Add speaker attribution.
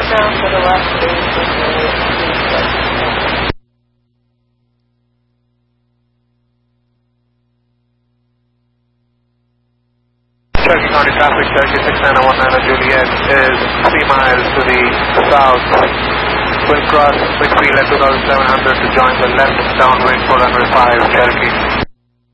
Speaker 1: now for the last day.
Speaker 2: Cherokee County traffic, Cherokee 6919 Juliet is 3 miles to the south. Will cross Whitfield at 2700 to join the left downwind for runway 5, Cherokee.